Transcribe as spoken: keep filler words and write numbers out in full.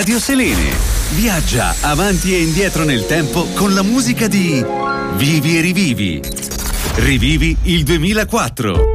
Radio Selene. Viaggia avanti e indietro nel tempo con la musica di Vivi e rivivi. Rivivi il duemilaquattro.